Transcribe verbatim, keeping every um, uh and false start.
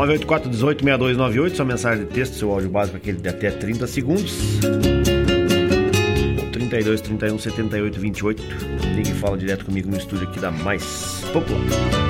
nove oito quatro um oito seis dois nove oito, sua mensagem de texto, seu áudio básico, aquele de até trinta segundos. trinta e dois, trinta e um, setenta e oito, vinte e oito. Ligue e fala direto comigo no estúdio aqui da Mais Popular.